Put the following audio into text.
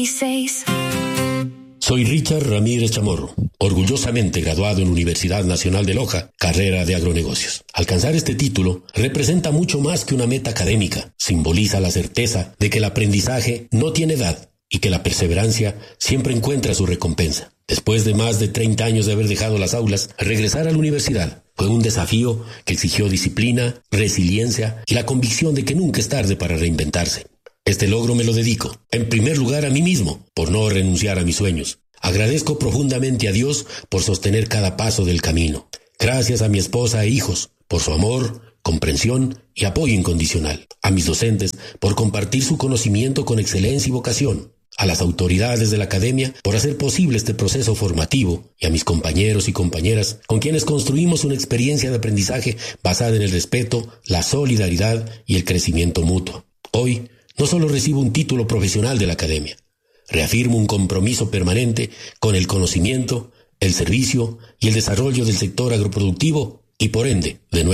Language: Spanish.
Soy Richard Ramírez Chamorro, orgullosamente graduado en Universidad Nacional de Loja, carrera de agronegocios. Alcanzar este título representa mucho más que una meta académica, simboliza la certeza de que el aprendizaje no tiene edad y que la perseverancia siempre encuentra su recompensa. Después de más de 30 años de haber dejado las aulas, regresar a la universidad fue un desafío que exigió disciplina, resiliencia y la convicción de que nunca es tarde para reinventarse. Este logro me lo dedico, en primer lugar, a mí mismo, por no renunciar a mis sueños. Agradezco profundamente a Dios por sostener cada paso del camino. Gracias a mi esposa e hijos por su amor, comprensión y apoyo incondicional. A mis docentes por compartir su conocimiento con excelencia y vocación. A las autoridades de la academia por hacer posible este proceso formativo y a mis compañeros y compañeras con quienes construimos una experiencia de aprendizaje basada en el respeto, la solidaridad y el crecimiento mutuo. Hoy no solo recibo un título profesional de la academia, reafirmo un compromiso permanente con el conocimiento, el servicio y el desarrollo del sector agroproductivo y por ende, de nuevo,